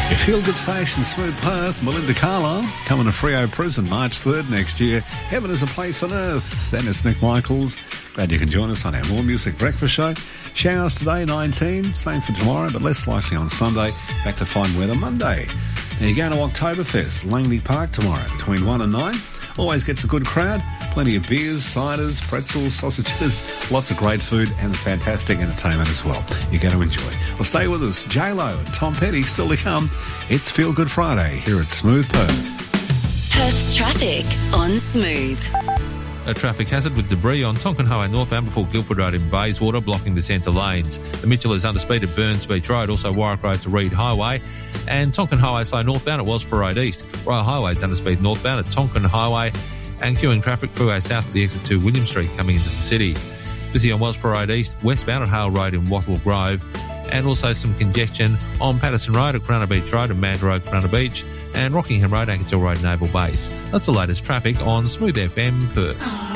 Your feel-good station, Smooth Perth, Melinda Carlisle, coming to Freo Prison March 3rd next year. Heaven is a place on earth. And it's Nick Michaels. Glad you can join us on our More Music Breakfast Show. Showers today, 19. Same for tomorrow, but less likely on Sunday. Back to fine weather Monday. Now you're going to Oktoberfest, Langley Park tomorrow, between 1 and 9. Always gets a good crowd. Plenty of beers, ciders, pretzels, sausages, lots of great food and fantastic entertainment as well. You're going to enjoy. Well, stay with us. J-Lo and Tom Petty still to come. It's Feel Good Friday here at Smooth Perth. Perth's traffic on Smooth. A traffic hazard with debris on Tonkin Highway northbound before Guildford Road in Bayswater, blocking the centre lanes. The Mitchell is under speed at Burns Beach Road, also Warwick Road to Reed Highway. And Tonkin Highway slow northbound at Wellsborough Road East. Royal Highway is under speed northbound at Tonkin Highway. And queuing traffic freeway south at the exit to William Street coming into the city. Busy on Wellsborough Road East, westbound at Hale Road in Wattle Grove. And also some congestion on Patterson Road at Corunna Beach Road and Mandurah Road, Corunna Beach. And Rockingham Road, Ankersville Road, Naval Base. That's the latest traffic on Smooth FM Perth.